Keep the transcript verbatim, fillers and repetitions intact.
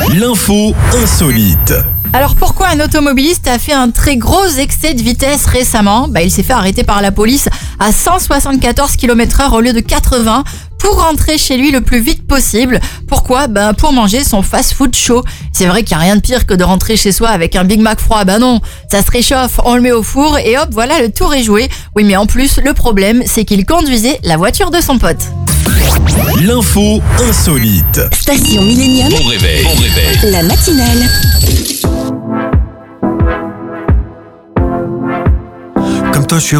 L'info insolite. Alors pourquoi un automobiliste a fait un très gros excès de vitesse récemment ? Bah, il s'est fait arrêter par la police à cent soixante-quatorze kilomètres heure au lieu de quatre-vingts pour rentrer chez lui le plus vite possible. Pourquoi ? Bah, pour manger son fast-food chaud. C'est vrai qu'il n'y a rien de pire que de rentrer chez soi avec un Big Mac froid. Bah non, ça se réchauffe, on le met au four et hop, voilà, le tour est joué. Oui, mais en plus, le problème, c'est qu'il conduisait la voiture de son pote. L'info insolite. Station Millennium, Bon réveil. Bon réveil. la matinale. Comme toi, je suis